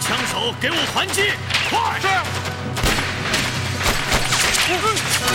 枪手给我还击！快！是。